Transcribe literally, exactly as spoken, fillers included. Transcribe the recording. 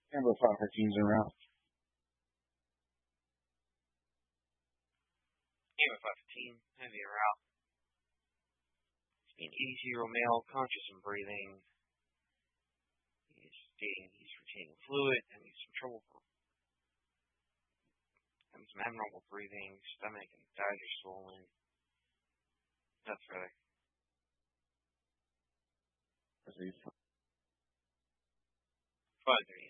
Number five fifteens en route. Game of five fifteen, heavy en route. He's being eighty-year-old male, conscious and breathing. He's stating he's retaining fluid, having some trouble, having some abnormal breathing, stomach and thighs are swollen. That's right. Five thirty.